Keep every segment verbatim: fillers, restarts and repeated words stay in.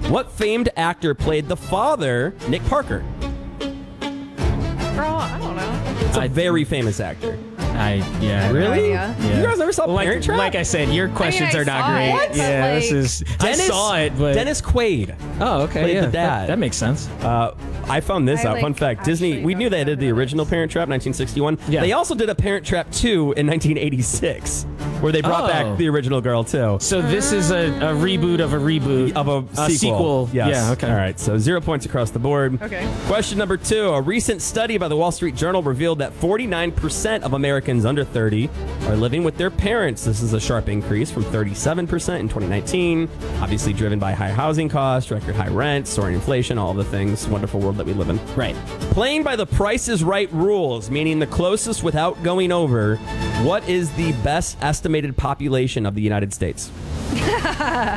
What famed actor played the father, Nick Parker? Girl, I don't know. It's a very famous actor. I yeah. Really? Yeah. Yeah. You guys never saw like, Parent Trap? Like I said, your questions I are not saw great. it, but, yeah, like- this is. Dennis, I saw it, but Dennis Quaid. oh, okay, played yeah, the dad. That, that makes sense. Uh, I found this I, out. like, Fun fact: Disney. actually We knew don't they did the remember original Parent Trap, nineteen sixty-one. Yeah. They also did a Parent Trap two in nineteen eighty-six, where they brought Oh. back the original girl too. So this is a, a reboot of a reboot Of a sequel. sequel. Yes. Yeah. Okay. All right. So zero points across the board. Okay. Question number two. A recent study by the Wall Street Journal revealed that forty-nine percent of Americans under thirty are living with their parents. This is a sharp increase from thirty-seven percent in twenty nineteen. Obviously driven by high housing costs, record high rent, soaring inflation, all the things. Wonderful world that we live in. Right. Playing by the Price is Right rules, meaning the closest without going over, what is the best estimated population of the United States? Uh,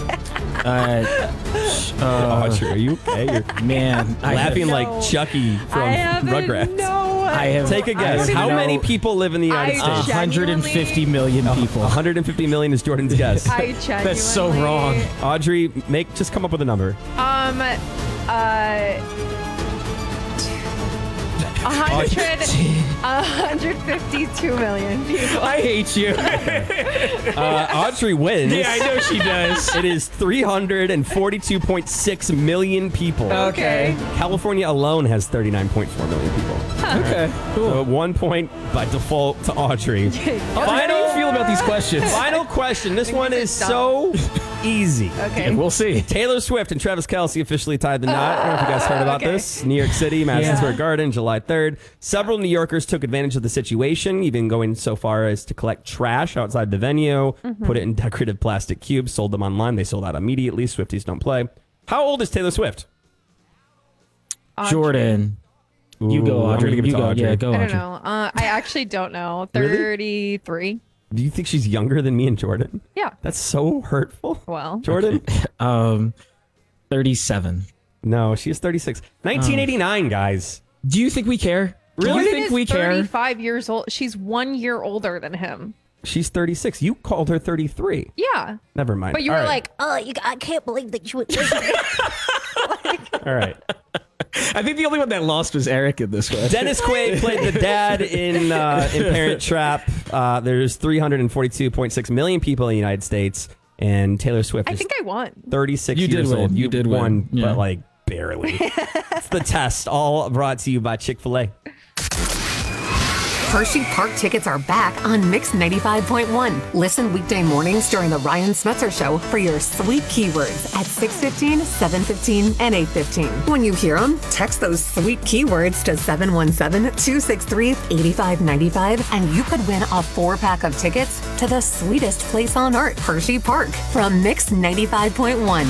Oh, sure. Are you okay? You're man, I laughing have, like No. Chucky from I haven't, Rugrats. No. I have. Take a guess. I How know many people live in the United I States? one hundred fifty million people. one hundred fifty million is Jordan's guess. I genuinely. That's so wrong. Audrey, make just come up with a number. Um, uh, a hundred, a hundred fifty-two million people. I hate you. Uh, Audrey wins. yeah, I know she does. It is three hundred forty-two point six million people. Okay. California alone has thirty-nine point four million people. Okay. Cool. So one point by default to Audrey. Audrey, how do you feel about these questions? Final question. This one is it's so easy. Okay. We'll see. Taylor Swift and Travis Kelce officially tied the knot. I don't know if you guys heard about okay. this. New York City, Madison Yeah. Square Garden, July third. Several New Yorkers took advantage of the situation, even going so far as to collect trash outside the venue, put it in decorative plastic cubes, sold them online. They sold out immediately. Swifties don't play. How old is Taylor Swift? Jordan. You go, Ooh, I'm Audrey. gonna give it You to go. Audrey. Yeah, go, I don't Audrey. know. Uh, I actually don't know. Really? thirty-three. Do you think she's younger than me and Jordan? Yeah. That's so hurtful. Well. Jordan? Um, thirty-seven. No, she's thirty-six. nineteen eighty-nine, guys. Do you think we care? Do Jordan you think is we care? thirty-five years old. She's one year older than him. She's thirty-six. You called her thirty-three. Yeah. Never mind. But you All were right. like, oh, you, I can't believe that you would. All right. I think the only one that lost was Eric in this one. Dennis Quaid played the dad in uh, in Parent Trap. Uh, there's three hundred forty-two point six million people in the United States, and Taylor Swift I is think I won. thirty-six You did years win. old. You did win. won, Yeah. but like barely. It's the test. All brought to you by Chick-fil-A. Hershey Park tickets are back on Mix ninety-five point one. Listen weekday mornings during the Ryan Smetzer Show for your sweet keywords at six fifteen, seven fifteen, and eight fifteen. When you hear them, text those sweet keywords to seven one seven, two six three, eight five nine five, and you could win a four-pack of tickets to the sweetest place on earth, Hershey Park, from Mix ninety-five point one.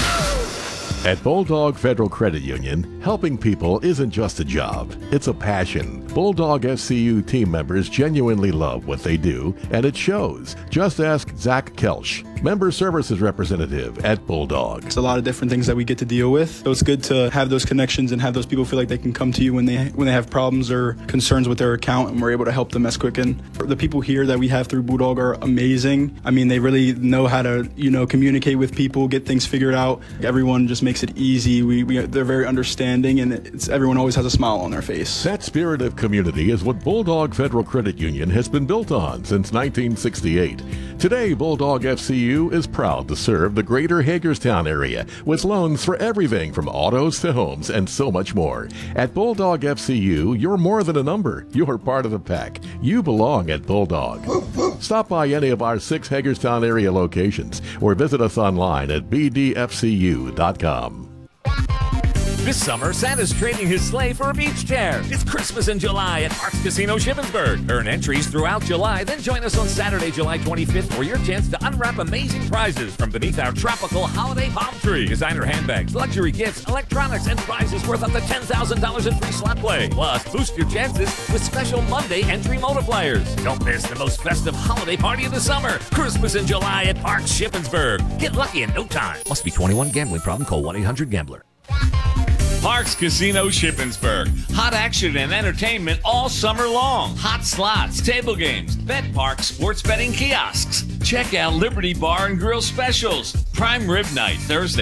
At Bulldog Federal Credit Union, helping people isn't just a job, it's a passion. Bulldog F C U team members genuinely love what they do, and it shows. Just ask Zach Kelsch, Member Services Representative at Bulldog. It's a lot of different things that we get to deal with. So it's good to have those connections and have those people feel like they can come to you when they when they have problems or concerns with their account, and we're able to help them as quick. And the people here that we have through Bulldog are amazing. I mean, they really know how to, you know, communicate with people, get things figured out. Everyone just makes it easy. We, we they're very understanding, and it's everyone always has a smile on their face. That spirit of community is what Bulldog Federal Credit Union has been built on since nineteen sixty-eight. Today, Bulldog F C U is proud to serve the greater Hagerstown area with loans for everything from autos to homes and so much more. At Bulldog F C U, you're more than a number. You're part of the pack. You belong at Bulldog. Stop by any of our six Hagerstown area locations or visit us online at b d f c u dot com. This summer, Santa's trading his sleigh for a beach chair. It's Christmas in July at Parks Casino Shippensburg. Earn entries throughout July, then join us on Saturday, July twenty-fifth for your chance to unwrap amazing prizes from beneath our tropical holiday palm tree. Designer handbags, luxury gifts, electronics, and prizes worth up to ten thousand dollars in free slot play. Plus, boost your chances with special Monday entry multipliers. Don't miss the most festive holiday party of the summer. Christmas in July at Parks Shippensburg. Get lucky in no time. Must be twenty-one. Gambling problem? Call one eight hundred gambler. Parks Casino Shippensburg. Hot action and entertainment all summer long. Hot slots, table games, bet parks, sports betting kiosks. Check out Liberty Bar and Grill specials. Prime Rib Night Thursday.